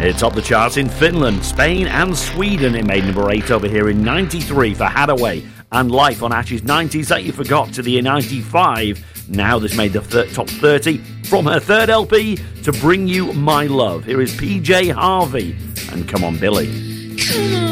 It topped the charts in Finland, Spain and Sweden. It made number 8 over here in 93 for Hadaway and Life on Ash's 90s That You Forgot to the year 95. Now this made the top 30 from her third LP, To Bring You My Love. Here is PJ Harvey and Come On Billy.